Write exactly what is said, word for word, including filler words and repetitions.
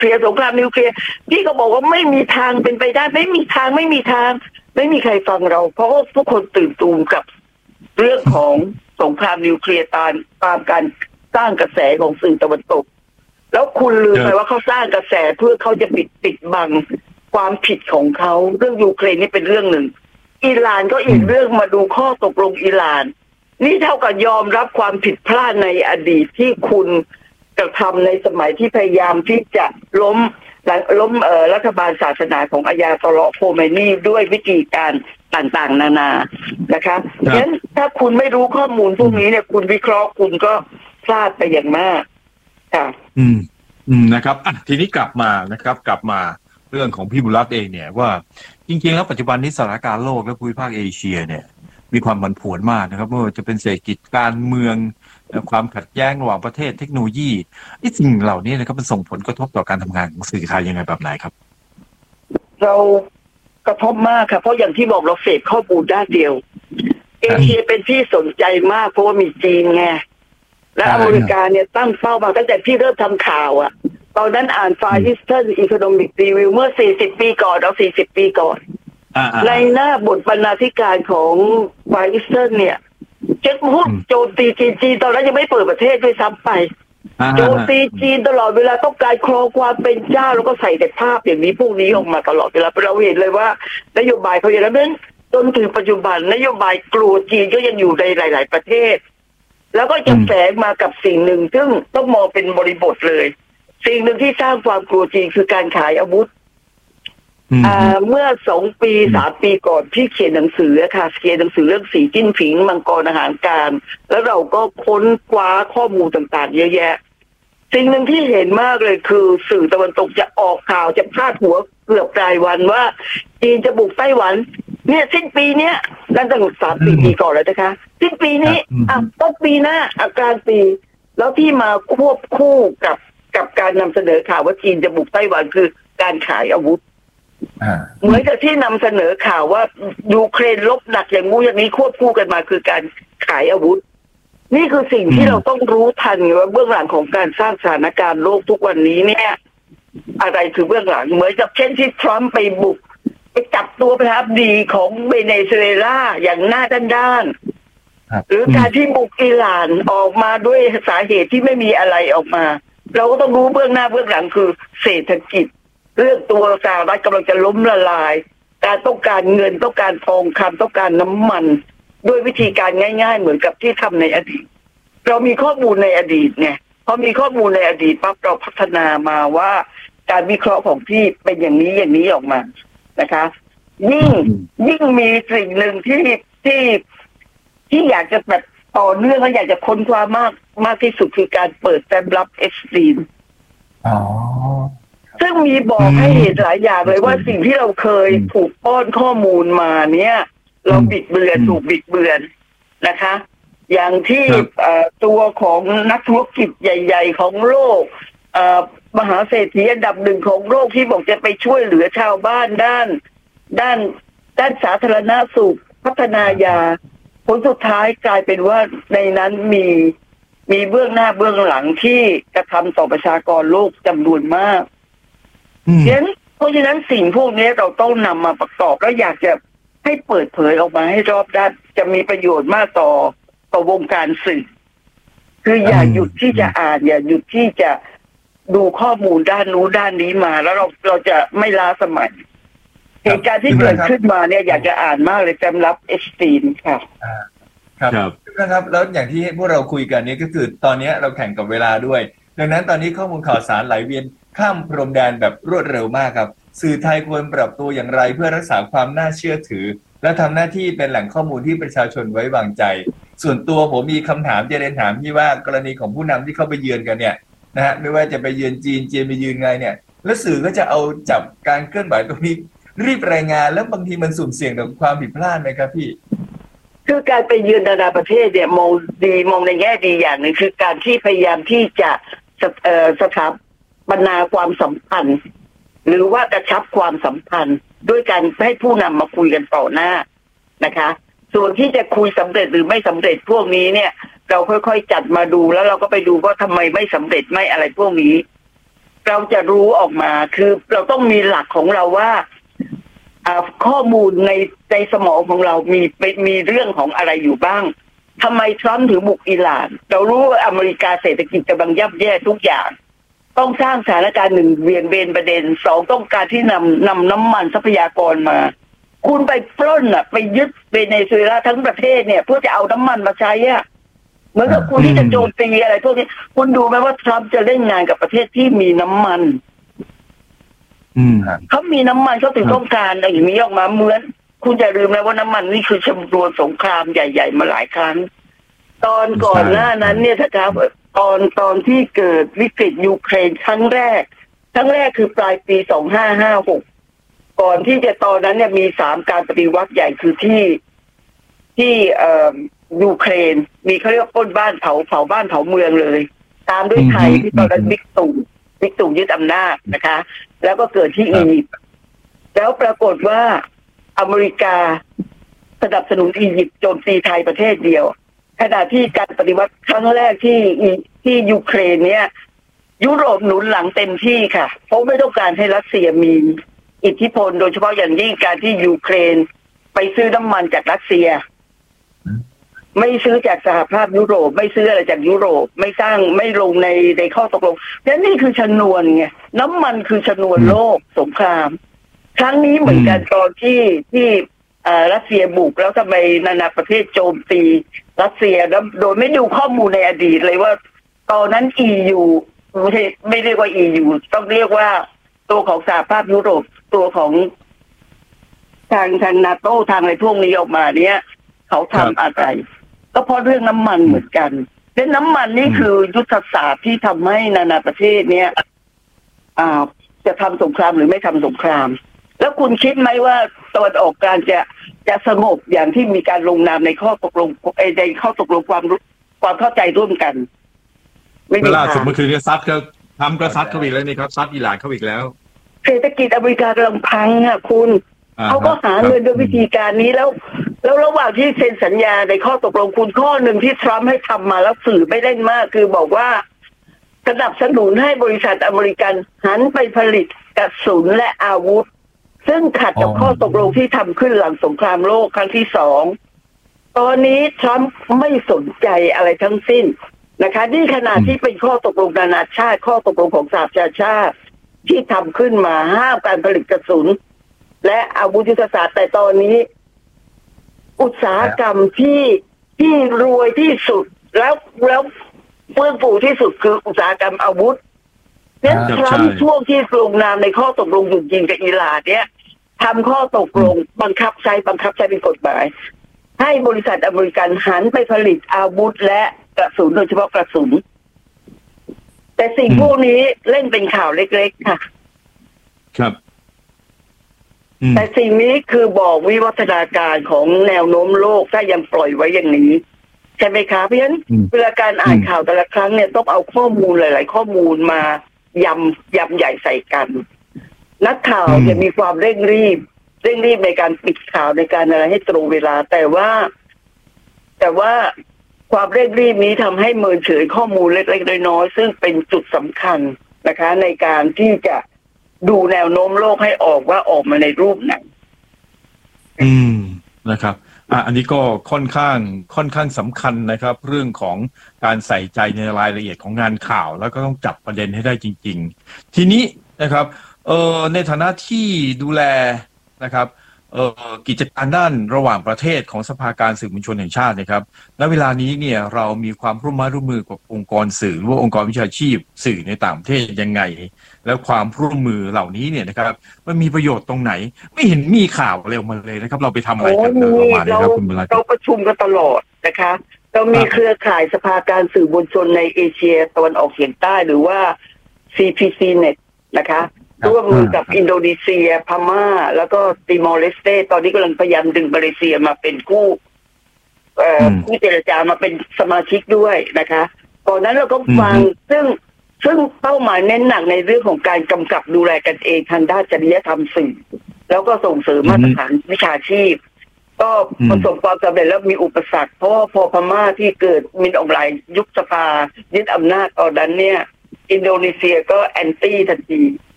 เคลียร์สงครามนิวเคลียร์พี่ก็บอกว่าไม่มีทางเป็นไปได้ไม่มีทางไม่มีทางไม่มีใครฟังเราเพราะว่าทุกคนตื่นตูมกับเรื่องของสงครามนิวเคลียร์ตามตามการสร้างกระแสของสื่อตะวันตกแล้วคุณลืมไปว่าเขาสร้างกระแสเพื่อเขาจะปิดปิดบังความผิดของเขาเรื่องยูเครนนี่เป็นเรื่องหนึ่งอิหร่านก็อีกเรื่องมาดูข้อตกลงอิหร่านนี่เท่ากับยอมรับความผิดพลาดในอดีตที่คุณกระทำในสมัยที่พยายามที่จะล้มล้มเอ่อรัฐบาลศาสนาของอายาตอลอห์โคเมนีด้วยวิธีการต่างๆนานานะคะฉะนั้นถ้าคุณไม่รู้ข้อมูลพวกนี้เนี่ยคุณวิเคราะห์คุณก็พลาดไปอย่างมากค่ะอืมอืมนะครับอ่ะทีนี้กลับมานะครับกลับมาเรื่องของพี่บุรัตน์เองเนี่ยว่าจริงๆแล้วปัจจุบันนี้สถานการณ์โลกและภูมิภาคเอเชียเนี่ยมีความผันผวนมากนะครับไม่ว่าจะเป็นเศรษฐกิจการเมืองความขัดแย้งระหว่างประเทศเทคโนโลยีไอ้สิ่งเหล่านี้นะครับมันส่งผลกระทบต่อการทำงานของสื่อไทยยังไงแบบไหนครับเรากระทบมากค่ะเพราะอย่างที่บอกเราเสพข้อมูลด้านเดียวเอเชียเป็นที่สนใจมากเพราะว่ามีจีนไงและอเมริกาเนี่ยตั้งเป้ามาตั้งแต่ที่เริ่มทำข่าวอ่ะตอนนั้นอ่าน Far Eastern Economic Review เมื่อสี่สิบปีก่อนเอาสี่สิบปีก่อนในหน้าบทบรรณาธิการของ Far Eastern เนี่ยเช็คพูดโจมตีจีนจีนตอนนั้นยังไม่เปิดประเทศด้วยซ้ำไปโจมตีจีนตลอดเวลาต้องการครองความเป็นเจ้าแล้วก็ใส่แต่ภาพอย่างนี้พวกนี้ออกมาตลอดเวลาเราเห็นเลยว่านโยบายเขาอย่างนั้นจนถึงปัจจุบันนโยบายกลัวจีนก็ยังอยู่ในหลายๆประเทศแล้วก็จะแฝงมากับสิ่งหนึ่งซึ่งต้องมองเป็นบริบทเลยสิ่งหนึ่งที่สร้างความกลัวจีนคือการขายอาวุธอ่าเมื่อสองปีสามปีก่อนที่เขียนหนังสือค่ะเขียนหนังสือเรื่องสีจิ้นผิงมังกรอาหารการแล้วเราก็ค้นคว้าข้อมูลต่างๆเยอะแยะสิ่งหนึ่งที่เห็นมากเลยคือสื่อตะวันตกจะออกข่าวจะพาดหัวเกือบรายวันว่าจีนจะบุกไต้หวันเนี่ยสิ้นปีเนี้ยนั่นตั้งสามปีปีก่อนแล้วนะคะสิ้นปีนี้อ่ะต้นปีหน้าอาการปีแล้วที่มาควบคู่กับกับการนำเสนอข่าวว่าจีนจะบุกไต้หวันคือการขายอาวุธเหมือนกับที่นำเสนอข่าวว่ายูเครนลบหนักอย่างงูอย่างนี้ควบคู่กันมาคือการขายอาวุธนี่คือสิ่งที่เราต้องรู้ทันว่าเบื้องหลังของการสร้างสถานการณ์โลกทุกวันนี้เนี่ยอะไรคือเบื้องหลังเหมือนกับเช่นที่ทรัมป์ไปบุกไปจับตัวประธานาธิบดีของเวเนซุเอลาอย่างหน้าด้านๆหรือการที่บุกอิหร่านออกมาด้วยสาเหตุที่ไม่มีอะไรออกมาเราก็ต้องรู้เบื้องหน้าเบื้องหลังคือเศรษฐกิจเรื่องตัวสหรัฐกำลังจะล้มละลายการต้องการเงินต้องการทองคำต้องการน้ำมันด้วยวิธีการง่ายๆเหมือนกับที่ทำในอดีตเรามีข้อมูลในอดีตไงพอมีข้อมูลในอดีตปั๊บเราพัฒนามาว่าการวิเคราะห์ของพี่เป็นอย่างนี้อย่างนี้ออกมานะคะยิ่งยิ่งมีสิ่งหนึ่งที่ที่ที่อยากจะแบบต่อเนื่องและอยากจะค้นคว้ามากมากที่สุดคือการเปิดแฟ้มลับเอฟซีนอ๋อซึ่งมีบอกให้เห็นหลายอย่างเลยว่าสิ่งที่เราเคยถูกป้อนข้อมูลมาเนี่ยเราบิดเบือนถูกบิดเบือนนะคะอย่างที่ตัวของนักธุรกิจใหญ่ๆของโลกมหาเศรษฐีอันดับหนึ่งของโลกที่บอกจะไปช่วยเหลือชาวบ้านด้านด้านด้านสาธารณสุขพัฒนายาผลสุดท้ายกลายเป็นว่าในนั้นมีมีเบื้องหน้าเบื้องหลังที่กระทำต่อประชากรโลกจำนวนมากเพราะฉะนั้นเพราะฉะนั้นสิ่งพวกนี้เราต้องนำมาประกอบแล้วอยากจะให้เปิดเผยออกมาให้รอบด้านจะมีประโยชน์มากต่อต่อวงการสื่อคืออย่าหยุดที่จะอ่านอย่าหยุดที่จะดูข้อมูลด้านนู้นด้านนี้มาแล้วเราเราจะไม่ล้าสมัยเหตุการณ์ที่เกิดขึ้นมาเนี่ยอยากจะอ่านมากเลยแฟ้มลับเอสตีนค่ะครับนะครับแล้วอย่างที่พวกเราคุยกันนี้ก็คือตอนนี้เราแข่งกับเวลาด้วยดังนั้นตอนนี้ข้อมูลข่าวสารไหลเวียนข้ามพรมแดนแบบรวดเร็วมากครับสื่อไทยควรปรับตัวอย่างไรเพื่อรักษาความน่าเชื่อถือและทำหน้าที่เป็นแหล่งข้อมูลที่ประชาชนไว้วางใจส่วนตัวผมมีคำถามจะเรียนถามที่ว่ากรณีของผู้นำที่เข้าไปเยือนกันเนี่ยนะฮะไม่ว่าจะไปเยือนจีนจีนไปเยือนไงเนี่ยแล้วสื่อก็จะเอาจับการเคลื่อนไหวตรงนี้รีบรายงานแล้วบางทีมันสุ่มเสี่ยงต่อความผิดพลาดไหมครับพี่คือการไปเยือนนานาประเทศเนี่ยมองดีมองในแง่ดีอย่างหนึ่งคือการที่พยายามที่จะสถาปนาความสัมพันธ์หรือว่ากระชับความสัมพันธ์ด้วยการให้ผู้นำมาคุยกันต่อหน้านะคะส่วนที่จะคุยสำเร็จหรือไม่สำเร็จพวกนี้เนี่ยเราค่อยๆจัดมาดูแล้วเราก็ไปดูว่าทำไมไม่สำเร็จไม่อะไรพวกนี้เราจะรู้ออกมาคือเราต้องมีหลักของเราว่าข้อมูลในในสมองของเรามีมีเรื่องของอะไรอยู่บ้างทำไมทรัมป์ถึงบุกอิหร่านเรารู้ว่าอเมริกาเศรษฐกิจกำลังย่ำแย่ทุกอย่างต้องสร้างสถานการณ์หนึ่งเวียนเบนประเด็นสองต้องการที่นำนำน้ำมันทรัพยากรมาคุณไปปล้นอ่ะไปยึดเวเนซุเอลาทั้งประเทศเนี่ยเพื่อจะเอาน้ำมันมาใช้อ่ะเหมือนกับคุณที่จะโจมตีอะไรพวกนี้คุณดูไหมว่าทรัมป์จะเล่นงานกับประเทศที่มีน้ำมันเขามีน้ำมันเขาถึงต้องการอะไรอย่างนี้ออกมาเหมือนคุณจะลืมไหมว่าน้ำมันนี่คือชนวนสงครามใหญ่ๆมาหลายครั้งตอนก่อนหน้านั้นเนี่ยนะครับตอนตอนที่เกิดวิกฤตยูเครนครั้งแรกครั้งแรกคือปลายปีสองห้าห้าหกก่อนที่จะตอนนั้นเนี่ยมีสามการปฏิวัติใหญ่คือที่ที่เอ่อยูเครนมีเขาเรียกว่าปล้นบ้านเผาเผาบ้านเผาเมืองเลยตามด้วยไทยที่ตอนนั้นบิ๊กตู่บิ๊กตู่ยึดอำนาจนะคะแล้วก็เกิดที่อียิปต์แล้วปรากฏว่าอเมริกาสนับสนุนอียิปต์โจมตีไทยประเทศเดียวขณะที่การปฏิวัติครั้งแรกที่ที่ยูเครนเนี่ยยุโรปหนุนหลังเต็มที่ค่ะเพราะไม่ต้องการให้รัสเซียมีอิทธิพลโดยเฉพาะอย่างยิ่งการที่ยูเครนไปซื้อน้ำมันจากรัสเซียไม่ซื้อจากสหภาพยุโรปไม่ซื้ออะไรจากยุโรปไม่สร้างไม่ลงในในข้อตกลงและนี่คือชนวนไงน้ำมันคือชนวนโลกสงครามครั้งนี้เหมือนกันตอนที่ที่รัสเซียบุกแล้วทำไมนานาประเทศโจมตีรัสเซียแล้วโดยไม่ดูข้อมูลในอดีตเลยว่าตอนนั้น อี ยู ไม่ไม่เรียกว่า อี ยู ต้องเรียกว่าตัวของสหภาพยุโรปตัวของทางทางนาโต้ทางอะไรพวกนี้ออกมาเนี้ยเขาทำอะไรก็เพราะเรื่องน้ำมันเหมือนกันและน้ำมันนี่คือยุทธศาสตร์ที่ทำให้นานาประเทศเนี้ยอ่าจะทำสงครามหรือไม่ทำสงครามแล้วคุณคิดไหมว่าตะวันออกกลางจะจะสงบอย่างที่มีการลงนามในข้อตกลงในข้อตกลงความความเข้าใจร่วมกันไม่มีทางล่าสุดเมื่อคืนนี้ซัดก็ทำก็ซัดเข้าอีกแล้วนี่ครับซัดอิหร่านเข้าอีกแล้วเศรษฐกิจอเมริกากำลังพังอ่ะคุณเขาก็หาเงินโดยวิธีการนี้แล้วแล้วระหว่างที่เซ็นสัญญาในข้อตกลงคุณข้อหนึ่งที่ทรัมป์ให้ทำมาแล้วสื่อไม่เล่นมากคือบอกว่าสนับสนุนให้บริษัทอเมริกันหันไปผลิตกระสุนและอาวุธซึ่งขัดกับข้อตกลงที่ทำขึ้นหลังสงครามโลกครั้งที่สองตอนนี้ทรัมป์ไม่สนใจอะไรทั้งสิ้นนะคะนี่ขณะที่เป็นข้อตกลงนานาชาติข้อตกลงของสหประชาชาติที่ทำขึ้นมาห้ามการผลิตกระสุนและอาวุธยุทโธศาสตร์แต่ตอนนี้อุตสาหกรรมที่ที่รวยที่สุดแล้วแล้วเฟื่องฟูที่สุดคืออุตสาหกรรมอาวุธนั้นทรัมป์ช่วงที่ลงนามในข้อตกลงหยุดยิงกับอิหร่านเนี่ยทำข้อตกลงบังคับใช้บังคับใช้เป็นกฎหมายให้บริษัทอเมริกันหันไปผลิตอาวุธและกระสุนโดยเฉพาะกระสุนแต่สิ่งพวกนี้เล่นเป็นข่าวเล็กๆค่ะครับแต่สิ่งนี้คือบอกวิวัฒนาการของแนวโน้มโลกถ้ายังปล่อยไว้อย่างนี้ใช่ไหมคะเพราะฉะนั้นเวลาการอ่านข่าวแต่ละครั้งเนี่ยต้องเอาข้อมูลหลายๆข้อมูลมายำยำใหญ่ใส่กันนักข่าวจะมีความเร่งรีบเร่งรีบในการปิดข่าวในการอะไรให้ตรงเวลาแต่ว่าแต่ว่าความเร่งรีบนี้ทำให้เมินเฉยข้อมูลเล็กๆน้อยๆซึ่งเป็นจุดสำคัญนะคะในการที่จะดูแนวโน้มโลกให้ออกว่าออกมาในรูปไหนอืมนะครับอ่ะอันนี้ก็ค่อนข้างค่อนข้างสำคัญนะครับเรื่องของการใส่ใจในรายละเอียดของงานข่าวแล้วก็ต้องจับประเด็นให้ได้จริงๆทีนี้นะครับเอ่อในฐานะที่ดูแลนะครับเอ่อกิจการด้านระหว่างประเทศของสภาการสื่อมวลชนแห่งชาตินะครับณเวลานี้เนี่ยเรามีความร่วมมือร่วมมือกับองค์กรสื่อหรือว่าองค์กรวิชาชีพสื่อในต่างประเทศยังไงแล้วความร่วมมือเหล่านี้เนี่ยนะครับมันมีประโยชน์ตรงไหนไม่เห็นมีข่าวอะไรออกมาเลยนะครับเราไปทำอะไรกันเดินออกมาเนี่ยครับคุณบุญรัตน์เราประชุมกันตลอดนะคะเรามีเครือข่ายสภาการสื่อมวลชนในเอเชียตะวันออกเฉียงใต้หรือว่า ซี พี ซี เน็ต นะคะร่วมมือกับอินโดนีเซียพม่าแล้วก็ติมอร์เลสเตตอนนี้กำลังพยายามดึงมาเลเซียมาเป็นคู่เอ่อคู่เจรจามาเป็นสมาชิกด้วยนะคะก่อนนั้นเราก็ฟังซึ่งซึ่งเป้าหมายเน้นหนักในเรื่องของการกำกับดูแลกันเองทางด้านจริยธรรมสื่อแล้วก็ส่งเสริมมาตรฐานวิชาชีพก็ประสบความสำเร็จแล้วมีอุปสรรคเพราะพอพม่าที่เกิดมินออนไลน์ยุบสภายึดอำนาจตอนนั้นเนี่ยอินโดนีเซียก็แอนตี้ทันที